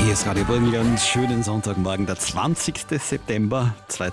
Hier ist Radio Burgenland. Schönen Sonntagmorgen, der 20. September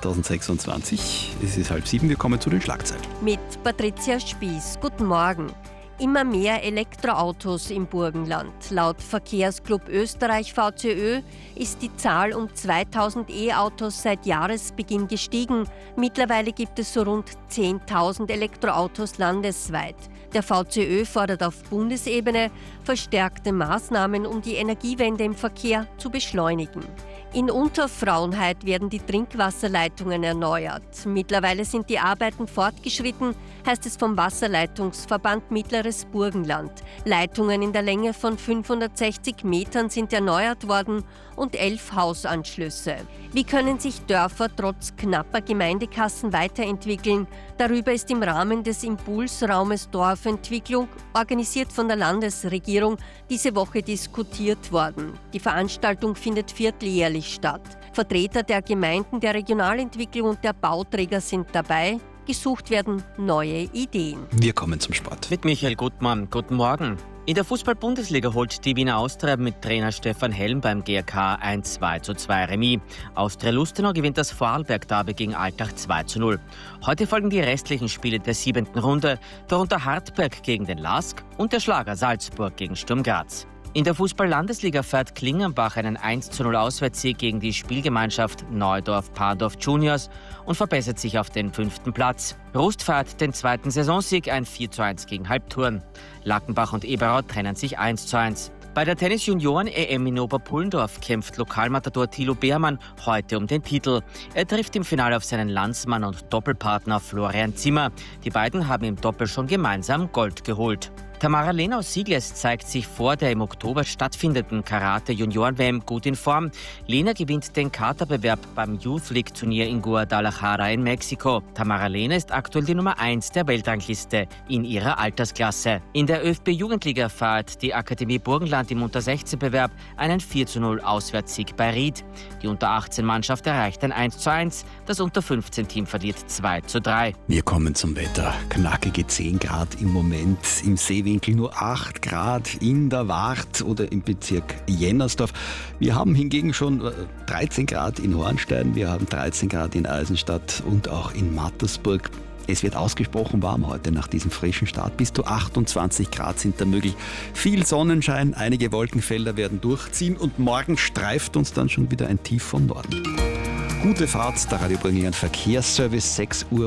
2026. Es ist 6:30. Wir kommen zu den Schlagzeilen. Mit Patricia Spieß. Guten Morgen. Immer mehr Elektroautos im Burgenland. Laut Verkehrsclub Österreich VCÖ ist die Zahl um 2000 E-Autos seit Jahresbeginn gestiegen. Mittlerweile gibt es so rund 10.000 Elektroautos landesweit. Der VCÖ fordert auf Bundesebene verstärkte Maßnahmen, um die Energiewende im Verkehr zu beschleunigen. In Unterfrauenheit werden die Trinkwasserleitungen erneuert. Mittlerweile sind die Arbeiten fortgeschritten, heißt es vom Wasserleitungsverband Mittleres Burgenland. Leitungen in der Länge von 560 Metern sind erneuert worden und 11 Hausanschlüsse. Wie können sich Dörfer trotz knapper Gemeindekassen weiterentwickeln? Darüber ist im Rahmen des Impulsraumes Dorfentwicklung, organisiert von der Landesregierung, diese Woche diskutiert worden. Die Veranstaltung findet vierteljährlich statt. Vertreter der Gemeinden, der Regionalentwicklung und der Bauträger sind dabei. Gesucht werden neue Ideen. Wir kommen zum Sport. Mit Michael Gutmann. Guten Morgen. In der Fußball-Bundesliga holt die Wiener Austria mit Trainer Stefan Helm beim GRK ein 2:2 Remis. Austria Lustenau gewinnt das Vorarlberg-Derby gegen Altach 2:0. Heute folgen die restlichen Spiele der 7. Runde, darunter Hartberg gegen den LASK und der Schlager Salzburg gegen Sturm Graz. In der Fußball-Landesliga feiert Klingenbach einen 1:0 Auswärtssieg gegen die Spielgemeinschaft Neudorf-Pardorf Juniors und verbessert sich auf den 5. Platz. Rust feiert den 2. Saisonsieg, ein 4:1 gegen Halbturn. Lackenbach und Eberau trennen sich 1:1. Bei der Tennis-Junioren-EM in Oberpullendorf kämpft Lokalmatador Thilo Beermann heute um den Titel. Er trifft im Finale auf seinen Landsmann und Doppelpartner Florian Zimmer. Die beiden haben im Doppel schon gemeinsam Gold geholt. Tamara Lehner aus Sigles zeigt sich vor der im Oktober stattfindenden Karate-Junioren-WM gut in Form. Lehner gewinnt den Kata-Bewerb beim Youth League-Turnier in Guadalajara in Mexiko. Tamara Lehner ist aktuell die Nummer 1 der Weltrangliste in ihrer Altersklasse. In der ÖFB-Jugendliga feiert die Akademie Burgenland im Unter-16-Bewerb einen 4:0 Auswärtssieg bei Ried. Die Unter-18-Mannschaft erreicht ein 1:1. Das Unter-15-Team verliert 2:3. Wir kommen zum Wetter. Knackige 10 Grad im Moment im Seewinkel, nur 8 Grad in der Wart oder im Bezirk Jennersdorf. Wir haben hingegen schon 13 Grad in Hornstein, wir haben 13 Grad in Eisenstadt und auch in Mattersburg. Es wird ausgesprochen warm heute nach diesem frischen Start. Bis zu 28 Grad sind da möglich. Viel Sonnenschein, einige Wolkenfelder werden durchziehen und morgen streift uns dann schon wieder ein Tief von Norden. Gute Fahrt, der Radio Burgenland Verkehrsservice,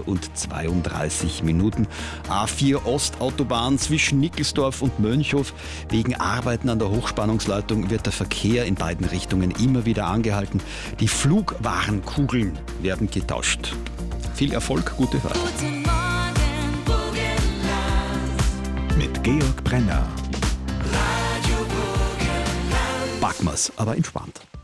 6:32 Minuten. A4 Ostautobahn zwischen Nickelsdorf und Mönchhof. Wegen Arbeiten an der Hochspannungsleitung wird der Verkehr in beiden Richtungen immer wieder angehalten. Die Flugwarenkugeln werden getauscht. Viel Erfolg, gute Fahrt. Guten Morgen, Burgenland. Mit Georg Brenner. Radio Burgenland. Packen wir's, aber entspannt.